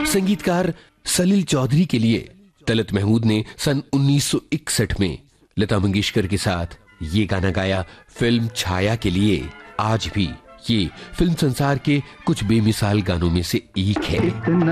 संगीतकार सलील चौधरी के लिए तलत महमूद ने सन 1961 में लता मंगेशकर के साथ ये गाना गाया फिल्म छाया के लिए। आज भी ये फिल्म संसार के कुछ बेमिसाल गानों में से एक है।